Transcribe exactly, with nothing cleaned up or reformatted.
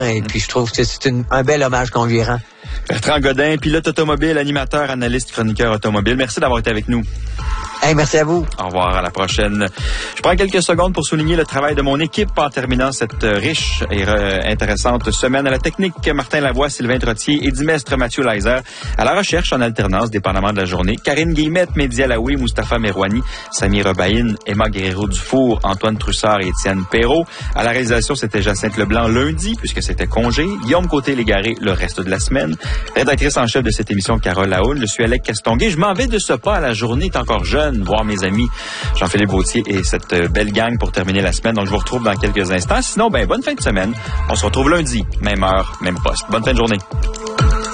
Et puis, je trouve que c'est une, un bel hommage qu'on lui rend. Bertrand Godin, pilote automobile, animateur, analyste, chroniqueur automobile. Merci d'avoir été avec nous. Hey, merci à vous. Au revoir, à la prochaine. Je prends quelques secondes pour souligner le travail de mon équipe en terminant cette riche et intéressante semaine. À la technique, Martin Lavoie, Sylvain Trottier, Eddie Mestre, Mathieu Leiser. À la recherche, en alternance, dépendamment de la journée, Karine Guillemette, Mehdi Alaoui, Mustapha Merouani, Samy Rebaïn, Emma Guerrero-Dufour, Antoine Troussard et Étienne Perrault. À la réalisation, c'était Jacinthe Leblanc lundi, puisque c'était congé. Guillaume Côté-Légaré le reste de la semaine. Rédactrice en chef de cette émission, Carole Laoul. Je suis Alec Castonguay. Je m'en vais de ce pas. La journée est encore jeune. Voir mes amis Jean-Philippe Gauthier et cette belle gang pour terminer la semaine. Donc, je vous retrouve dans quelques instants. Sinon, ben, bonne fin de semaine. On se retrouve lundi, même heure, même poste. Bonne fin de journée.